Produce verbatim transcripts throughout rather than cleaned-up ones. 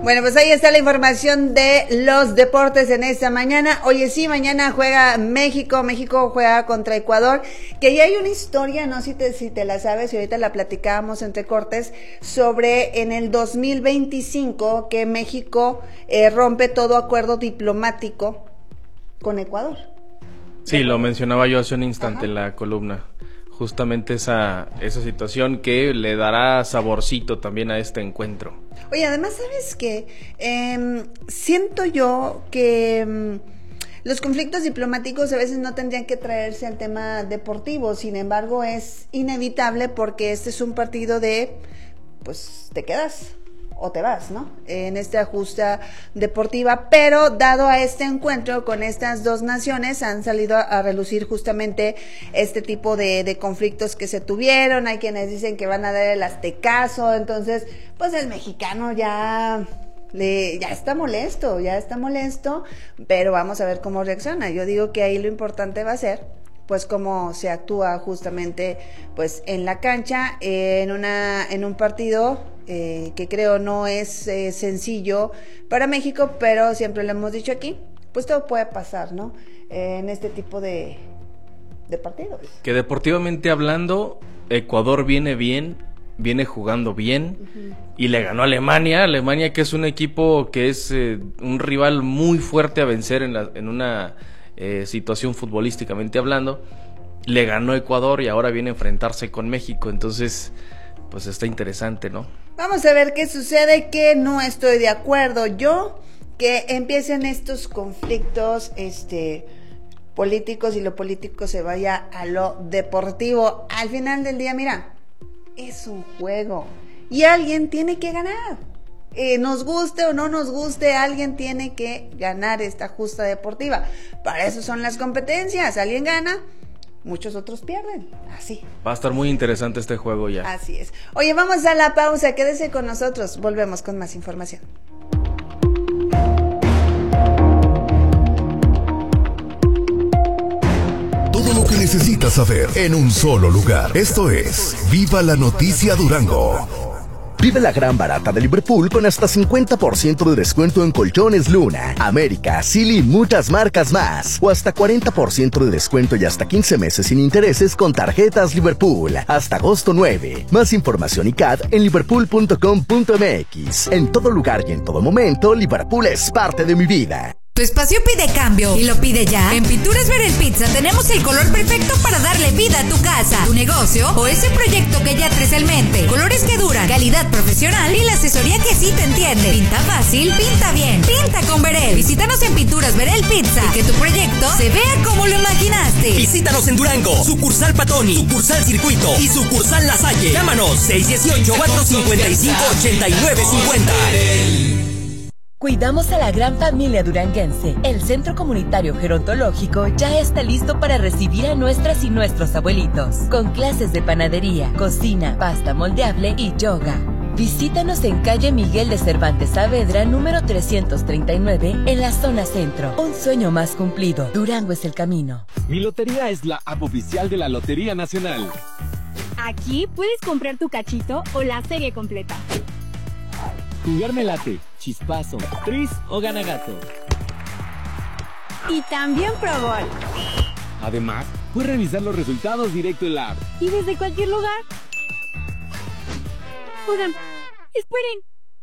Bueno, pues ahí está la información de los deportes en esta mañana. Oye, sí, mañana juega México, México juega contra Ecuador, que ya hay una historia, no sé si te, si te la sabes, y ahorita la platicábamos entre cortes, sobre en el dos mil veinticinco que México eh, rompe todo acuerdo diplomático con Ecuador. Sí, lo mencionaba yo hace un instante. Ajá. En la columna. Justamente esa, esa situación que le dará saborcito también a este encuentro. Oye, además, ¿sabes qué? Eh, siento yo que eh, los conflictos diplomáticos a veces no tendrían que traerse al tema deportivo, sin embargo es inevitable porque este es un partido de, pues, te quedas o te vas, ¿no? En esta justa deportiva, pero dado a este encuentro con estas dos naciones, han salido a relucir justamente este tipo de, de conflictos que se tuvieron. Hay quienes dicen que van a dar el aztecaso, entonces, pues el mexicano ya... Le, ya está molesto, ya está molesto, pero vamos a ver cómo reacciona. Yo digo que ahí lo importante va a ser pues cómo se actúa justamente pues en la cancha, eh, en una en un partido eh, que creo no es eh, sencillo para México, pero siempre lo hemos dicho aquí, pues todo puede pasar, ¿no? Eh, en este tipo de, de partidos. Que deportivamente hablando, Ecuador viene bien, viene jugando bien, uh-huh. y le ganó a Alemania, Alemania que es un equipo que es eh, un rival muy fuerte a vencer en, la, en una eh, situación futbolísticamente hablando, le ganó a Ecuador y ahora viene a enfrentarse con México, entonces pues está interesante, ¿no? Vamos a ver qué sucede, que no estoy de acuerdo yo, que empiecen estos conflictos, este... políticos y lo político se vaya a lo deportivo. Al final del día, mira, es un juego y alguien tiene que ganar. Eh, nos guste o no nos guste, alguien tiene que ganar esta justa deportiva. Para eso son las competencias. Alguien gana, muchos otros pierden. Así. Va a estar muy interesante este juego ya. Así es. Oye, vamos a la pausa. Quédese con nosotros. Volvemos con más información. Todo lo que necesitas saber en un solo lugar. Esto es Viva la Noticia Durango. Vive la gran barata de Liverpool con hasta cincuenta por ciento de descuento en colchones Luna, América, Silly y muchas marcas más. O hasta cuarenta por ciento de descuento y hasta quince meses sin intereses con tarjetas Liverpool. Hasta agosto nueve. Más información y C A D en liverpool punto com punto m x. En todo lugar y en todo momento, Liverpool es parte de mi vida. Tu espacio pide cambio y lo pide ya. En Pinturas Verel Pizza tenemos el color perfecto para darle vida a tu casa, tu negocio o ese proyecto que ya traes en mente. Colores que duran, calidad profesional y la asesoría que sí te entiende. Pinta fácil, pinta bien. Pinta con Verel. Visítanos en Pinturas Verel Pizza y que tu proyecto se vea como lo imaginaste. Visítanos en Durango, sucursal Patoni, sucursal Circuito y sucursal La Salle. Llámanos seis uno ocho, cuatro cinco cinco, ocho nueve cinco cero. Cuidamos a la gran familia duranguense. El Centro Comunitario Gerontológico ya está listo para recibir a nuestras y nuestros abuelitos, con clases de panadería, cocina, pasta moldeable y yoga. Visítanos en calle Miguel de Cervantes Saavedra, número trescientos treinta y nueve, en la zona centro. Un sueño más cumplido. Durango es el camino. Mi lotería es la app oficial de la Lotería Nacional. Aquí puedes comprar tu cachito o la serie completa. Jugarme late, chispazo, tris o ganagato. Y también Pro Bowl. Además, puedes revisar los resultados directo en la app. Y desde cualquier lugar. Oigan, esperen.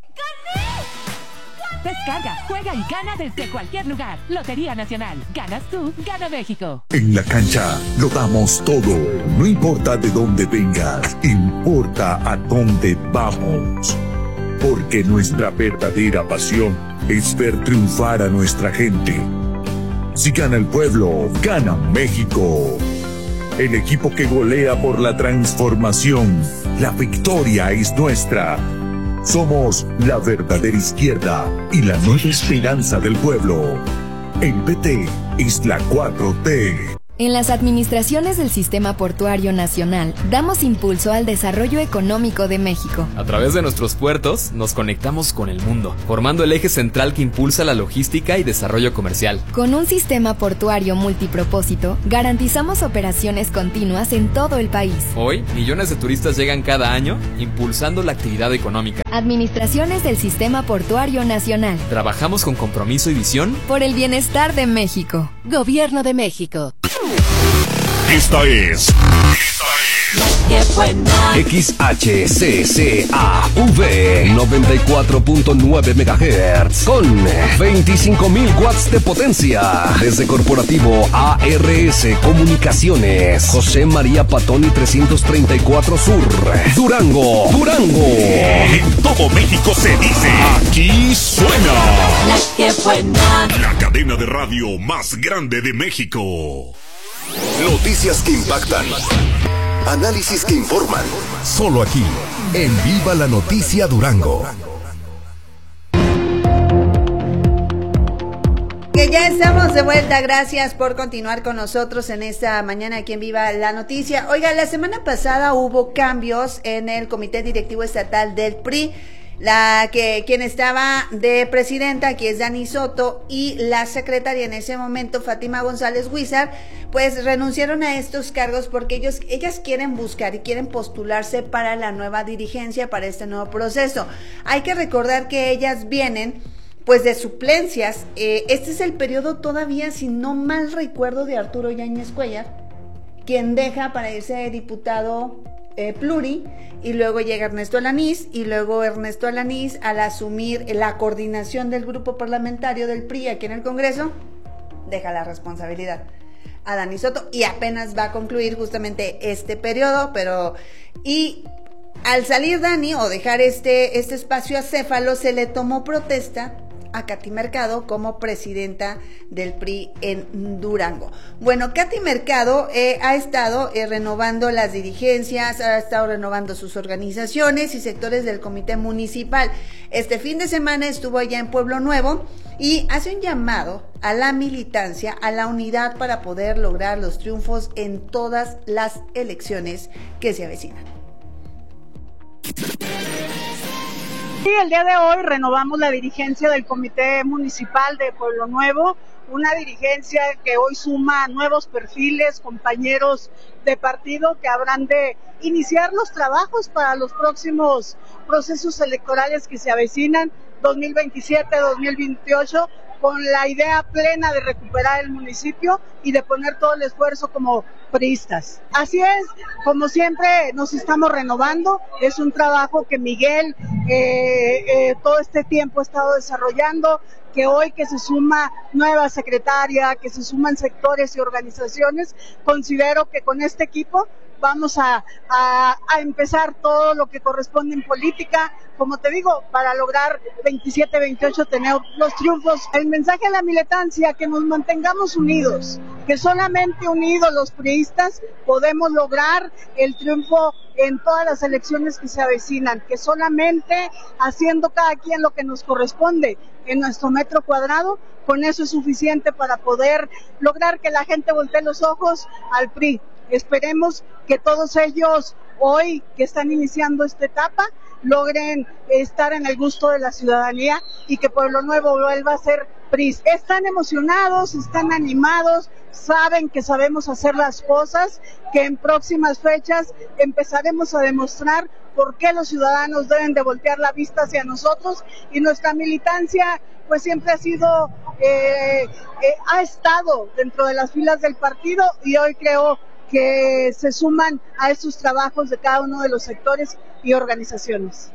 ¡Gané! Descarga, juega y gana desde cualquier lugar. Lotería Nacional. Ganas tú, gana México. En la cancha lo damos todo. No importa de dónde vengas, importa a dónde vamos. Porque nuestra verdadera pasión es ver triunfar a nuestra gente. Si gana el pueblo, gana México. El equipo que golea por la transformación. La victoria es nuestra. Somos la verdadera izquierda y la nueva esperanza del pueblo. El P T es la cuatro T. En las administraciones del Sistema Portuario Nacional, damos impulso al desarrollo económico de México. A través de nuestros puertos, nos conectamos con el mundo, formando el eje central que impulsa la logística y desarrollo comercial. Con un sistema portuario multipropósito, garantizamos operaciones continuas en todo el país. Hoy, millones de turistas llegan cada año, impulsando la actividad económica. Administraciones del Sistema Portuario Nacional. Trabajamos con compromiso y visión por el bienestar de México. Gobierno de México. Esta es, esta es X H C C A V noventa y cuatro punto nueve megahertz con veinticinco mil watts de potencia. Desde Corporativo A R S Comunicaciones, José María Patoni trescientos treinta y cuatro Sur, Durango, Durango. En todo México se dice, aquí suena La que buena. La cadena de radio más grande de México. Noticias que impactan. Análisis que informan. Solo aquí, en Viva la Noticia Durango. Que ya estamos de vuelta, gracias por continuar con nosotros en esta mañana aquí en Viva la Noticia. Oiga, la semana pasada hubo cambios en el Comité Directivo Estatal del P R I. La que quien estaba de presidenta, que es Dani Soto, y la secretaria en ese momento, Fátima González Huizar, pues renunciaron a estos cargos porque ellos, ellas quieren buscar y quieren postularse para la nueva dirigencia, para este nuevo proceso. Hay que recordar que ellas vienen pues de suplencias. Eh, este es el periodo todavía, si no mal recuerdo, de Arturo Yáñez Cuellar, quien deja para irse de diputado eh, pluri, y luego llega Ernesto Alanís, y luego Ernesto Alanís, al asumir la coordinación del grupo parlamentario del P R I aquí en el Congreso, deja la responsabilidad a Dani Soto, y apenas va a concluir justamente este periodo, pero y al salir Dani, o dejar este, este espacio acéfalo, se le tomó protesta a Katy Mercado como presidenta del P R I en Durango. Bueno, Katy Mercado eh, ha estado eh, renovando las dirigencias, ha estado renovando sus organizaciones y sectores del comité municipal. Este fin de semana estuvo allá en Pueblo Nuevo y hace un llamado a la militancia, a la unidad para poder lograr los triunfos en todas las elecciones que se avecinan. Sí, el día de hoy renovamos la dirigencia del Comité Municipal de Pueblo Nuevo, una dirigencia que hoy suma nuevos perfiles, compañeros de partido que habrán de iniciar los trabajos para los próximos procesos electorales que se avecinan, dos mil veintisiete, dos mil veintiocho, con la idea plena de recuperar el municipio y de poner todo el esfuerzo como priistas. Así es, como siempre nos estamos renovando, es un trabajo que Miguel eh, eh, todo este tiempo ha estado desarrollando, que hoy que se suma nueva secretaria, que se suman sectores y organizaciones, considero que con este equipo vamos a, a, a empezar todo lo que corresponde en política, como te digo, para lograr veintisiete veintiocho tener los triunfos. El mensaje a la militancia, que nos mantengamos unidos, que solamente unidos los priistas podemos lograr el triunfo en todas las elecciones que se avecinan, que solamente haciendo cada quien lo que nos corresponde en nuestro metro cuadrado, con eso es suficiente para poder lograr que la gente voltee los ojos al P R I. Esperemos que todos ellos hoy que están iniciando esta etapa logren estar en el gusto de la ciudadanía y que Pueblo Nuevo vuelva a ser P R I. Están emocionados, están animados, saben que sabemos hacer las cosas, que en próximas fechas empezaremos a demostrar por qué los ciudadanos deben de voltear la vista hacia nosotros, y nuestra militancia pues siempre ha sido, eh, eh, ha estado dentro de las filas del partido, y hoy creo que se suman a estos trabajos de cada uno de los sectores y organizaciones.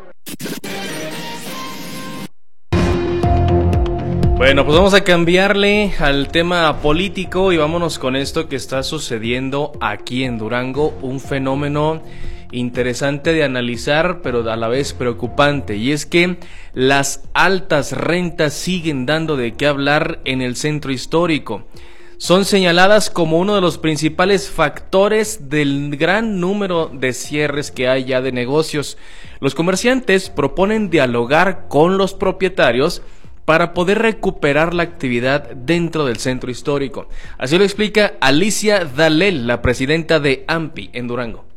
Bueno, pues vamos a cambiarle al tema político y vámonos con esto que está sucediendo aquí en Durango, un fenómeno interesante de analizar, pero a la vez preocupante, y es que las altas rentas siguen dando de qué hablar en el centro histórico. Son señaladas como uno de los principales factores del gran número de cierres que hay ya de negocios. Los comerciantes proponen dialogar con los propietarios para poder recuperar la actividad dentro del centro histórico. Así lo explica Alicia Dalel, la presidenta de AMPI en Durango.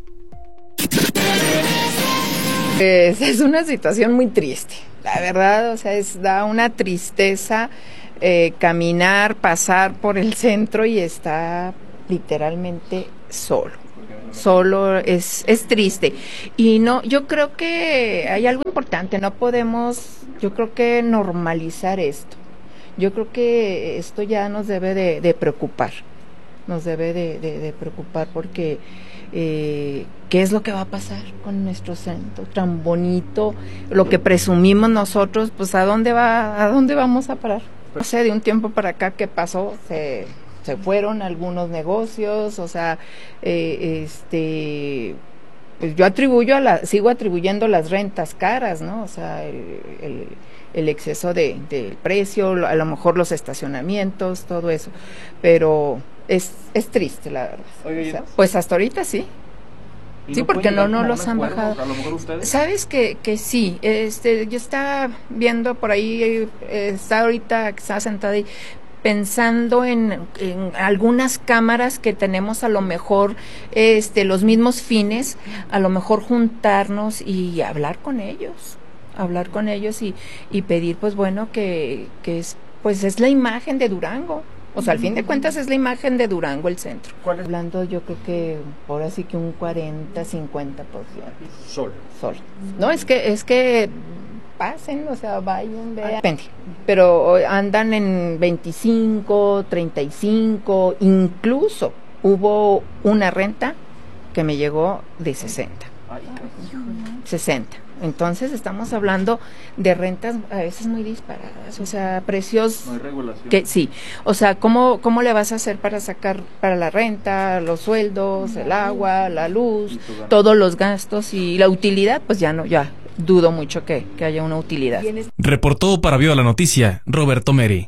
Es, es una situación muy triste, la verdad, o sea, es, da una tristeza eh, caminar, pasar por el centro y está literalmente solo. Solo es, es triste. Y no, yo creo que hay algo importante, no podemos, yo creo que normalizar esto. Yo creo que esto ya nos debe de, de preocupar, nos debe de, de, de preocupar porque eh, ¿qué es lo que va a pasar con nuestro centro tan bonito? Lo que presumimos nosotros, pues ¿a dónde va, a dónde vamos a parar? No sé, de un tiempo para acá, ¿qué pasó? Se... se fueron algunos negocios, o sea, eh, este, pues yo atribuyo a la, sigo atribuyendo las rentas caras, ¿no? O sea, el, el, el exceso de, del precio, a lo mejor los estacionamientos, todo eso, pero es, es triste, la verdad. Oye, o sea, pues hasta ahorita sí. Sí, no porque no, no los han bajado. A lo mejor ustedes. Sabes que, que sí, este, yo estaba viendo por ahí, eh, está ahorita, está sentada ahí, pensando en, en algunas cámaras que tenemos, a lo mejor este los mismos fines, a lo mejor juntarnos y hablar con ellos, hablar con ellos y, y pedir, pues bueno, que, que es, pues es la imagen de Durango. O sea, al fin de cuentas es la imagen de Durango el centro. ¿Cuál es? Hablando yo creo que ahora sí que un cuarenta, cincuenta por ciento. Sol. Sol. No, es que, es que pasen, o sea, vayan, vean. Pero andan en veinticinco, treinta y cinco, incluso hubo una renta que me llegó de sesenta. sesenta. Entonces estamos hablando de rentas a veces muy disparadas, o sea, precios no hay regulación. Que sí, o sea, ¿cómo, cómo le vas a hacer para sacar para la renta, los sueldos, el agua, la luz, todos los gastos y la utilidad? Pues ya no, ya dudo mucho que, que haya una utilidad. Reportó para Viva la Noticia, Roberto Meri.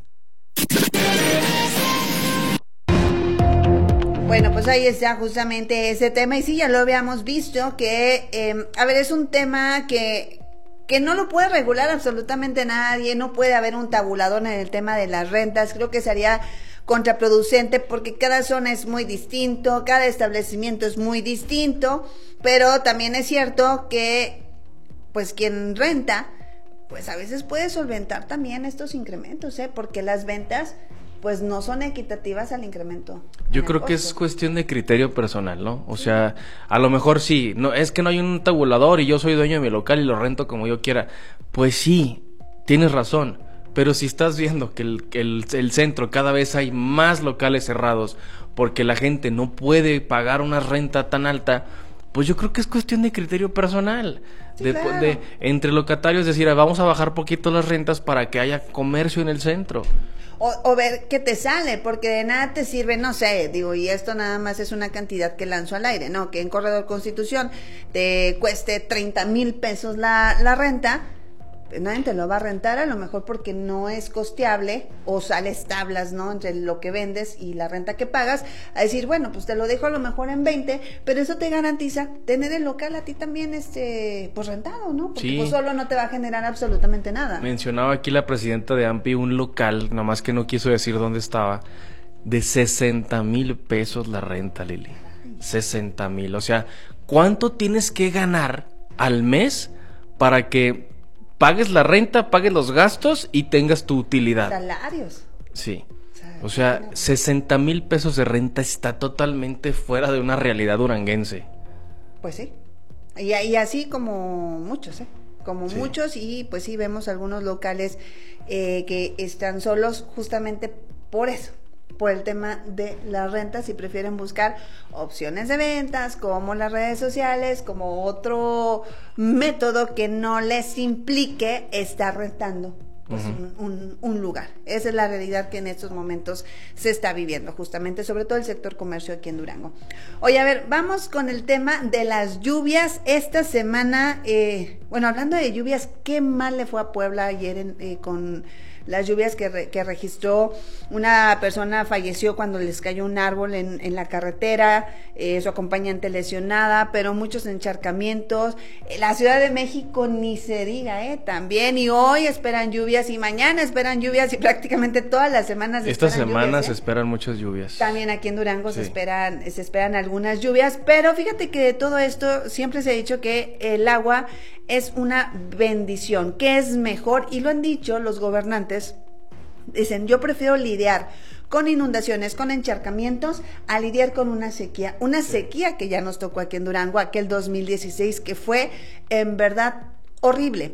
Bueno, pues ahí está justamente ese tema y sí, ya lo habíamos visto que, eh, a ver, es un tema que, que no lo puede regular absolutamente nadie, no puede haber un tabulador en el tema de las rentas, creo que sería contraproducente porque cada zona es muy distinto, cada establecimiento es muy distinto, pero también es cierto que pues quien renta, pues a veces puede solventar también estos incrementos, ¿eh? Porque las ventas pues no son equitativas al incremento. Yo creo que es cuestión de criterio personal, ¿no? O sea, a lo mejor sí, no es que no hay un tabulador y yo soy dueño de mi local y lo rento como yo quiera. Pues sí, tienes razón, pero si estás viendo que el, que el, el centro cada vez hay más locales cerrados porque la gente no puede pagar una renta tan alta, pues yo creo que es cuestión de criterio personal. Sí, de, claro. de entre locatarios decir, vamos a bajar poquito las rentas para que haya comercio en el centro. O, o ver qué te sale, porque de nada te sirve, no sé, digo, y esto nada más es una cantidad que lanzo al aire, ¿no? Que en Corredor Constitución te cueste treinta mil pesos la, la renta, pues nadie te lo va a rentar, a lo mejor porque no es costeable o sales tablas, ¿no? Entre lo que vendes y la renta que pagas, a decir, bueno, pues te lo dejo a lo mejor en veinte, pero eso te garantiza tener el local a ti también, este, pues rentado, ¿no? Porque sí, pues solo no te va a generar absolutamente nada. Mencionaba aquí la presidenta de AMPI un local, nada más que no quiso decir dónde estaba, de sesenta mil pesos la renta, Lili. sesenta mil, o sea, ¿cuánto tienes que ganar al mes para que pagues la renta, pagues los gastos y tengas tu utilidad? Salarios. Sí. O sea, sesenta mil pesos de renta está totalmente fuera de una realidad duranguense. Pues sí. Y, y así como muchos, ¿eh? Como sí. muchos, y pues sí vemos algunos locales eh, que están solos justamente por eso, por el tema de las rentas, y prefieren buscar opciones de ventas como las redes sociales, como otro método que no les implique estar rentando pues, uh-huh. un, un, un lugar. Esa es la realidad que en estos momentos se está viviendo, justamente, sobre todo el sector comercio aquí en Durango. Oye, a ver, vamos con el tema de las lluvias. Esta semana, eh, bueno, hablando de lluvias, qué mal le fue a Puebla ayer en, eh, con las lluvias que, re, que registró. Una persona falleció cuando les cayó un árbol en, en la carretera, eh, su acompañante lesionada, pero muchos encharcamientos. La Ciudad de México ni se diga, ¿eh? También, y hoy esperan lluvias, y mañana esperan lluvias, y prácticamente todas las semanas Estas esperan semanas lluvias, se ¿eh? esperan muchas lluvias. También aquí en Durango Sí. se esperan, se esperan algunas lluvias, pero fíjate que de todo esto siempre se ha dicho que el agua es una bendición, que es mejor, y lo han dicho los gobernantes. Dicen, yo prefiero lidiar con inundaciones, con encharcamientos, a lidiar con una sequía. Una sequía que ya nos tocó aquí en Durango, aquel dos mil dieciséis, que fue en verdad horrible.